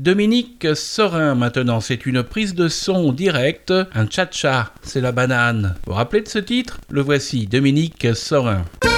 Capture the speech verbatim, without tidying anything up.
Dominique Sorin maintenant, c'est une prise de son directe, un cha-cha, c'est la banane. Vous vous rappelez de ce titre? Le voici, Dominique Sorin.